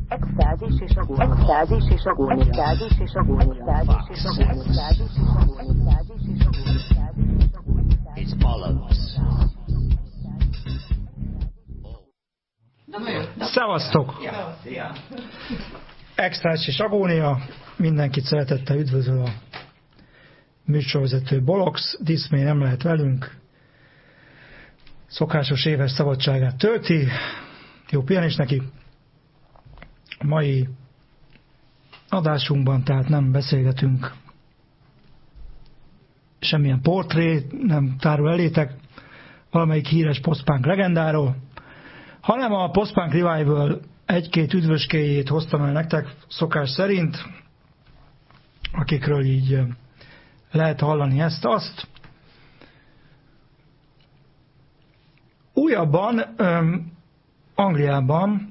Extázis és agónia. Extázis és agónia. Extázis és agónia. Extázis és agónia. It follows. Szevasztok! Extázis és agónia. Mindenkit szeretettel üdvözöl a műsorvezető Bolox. Diszmé nem lehet velünk. Szokásos éves szabadságát tölti. Jó pihenés neki. A mai adásunkban tehát nem beszélgetünk, semmilyen portré nem tárul elétek valamelyik híres post-punk legendáról, hanem a post-punk revival egy-két üdvöskéjét hoztam el nektek szokás szerint, akikről így lehet hallani ezt-azt. Újabban Angliában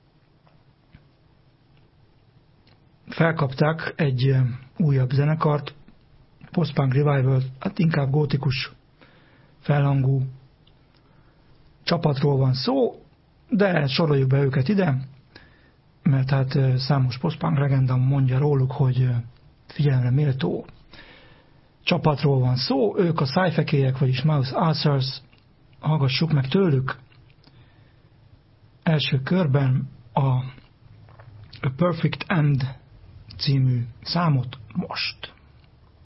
felkapták egy újabb zenekart, post-punk revival, hát inkább gótikus felhangú csapatról van szó, de soroljuk be őket ide, mert hát számos post-punk legenda mondja róluk, hogy figyelemre méltó csapatról van szó. Ők a Szájfekélyek, vagyis Mouse Ulcers. Hallgassuk meg tőlük első körben a Perfect End című számot most.